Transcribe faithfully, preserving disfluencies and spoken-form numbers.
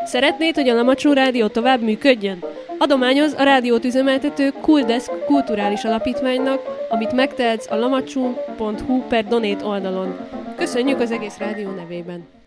Szeretnéd, hogy a Lamacsó Rádió tovább működjön? Adományoz a rádiót üzemeltető Kuldesk kulturális alapítványnak, amit megtehetsz a lamacsó pont hu per donate oldalon. Köszönjük az egész rádió nevében!